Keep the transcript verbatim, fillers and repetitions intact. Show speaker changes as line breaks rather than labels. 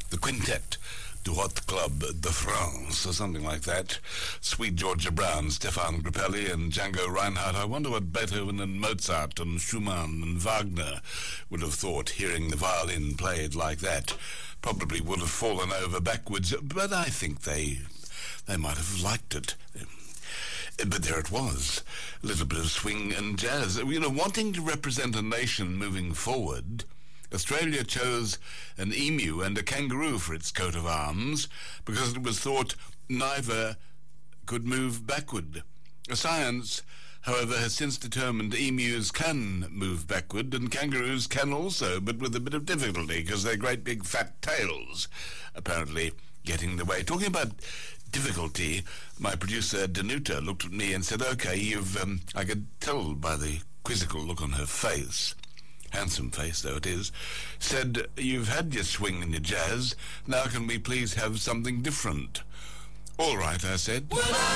the quintet, Droit Club de France, or something like that. Sweet Georgia Brown, Stefan Grappelli, and Django Reinhardt. I wonder what Beethoven and Mozart and Schumann and Wagner would have thought hearing the violin played like that. Probably would have fallen over backwards, but I think they they might have liked it. But there it was, a little bit of swing and jazz. You know, wanting to represent a nation moving forward, Australia chose an emu and a kangaroo for its coat of arms because it was thought neither could move backward. Science, however, has since determined emus can move backward and kangaroos can also, but with a bit of difficulty because they're great big fat tails, apparently getting in the way. Talking about difficulty, my producer Danuta looked at me and said, okay, you've, um, I could tell by the quizzical look on her face, handsome face though it is, said, you've had your swing and your jazz, now can we please have something different? All right, I said.